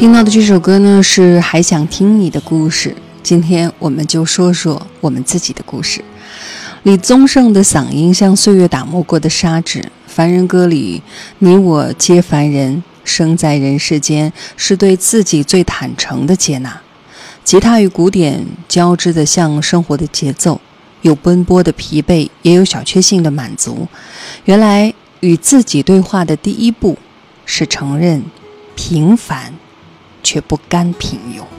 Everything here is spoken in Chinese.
听到的这首歌呢，是还想听你的故事。今天我们就说说我们自己的故事。李宗盛的嗓音像岁月打磨过的砂纸，凡人歌里你我皆凡人，生在人世间，是对自己最坦诚的接纳。吉他与鼓点交织的像生活的节奏，有奔波的疲惫，也有小确幸的满足。原来与自己对话的第一步是承认平凡却不甘平庸。